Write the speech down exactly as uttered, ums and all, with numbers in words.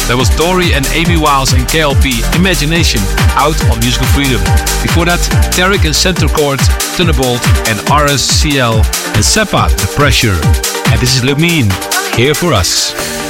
That was Dory and Amy Wiles and K L P Imagination out on Musical Freedom. Before that, Tarek and Center Court, Thunderbolt and R S C L and Seppa, The Pressure. And this is Lumine, here for us.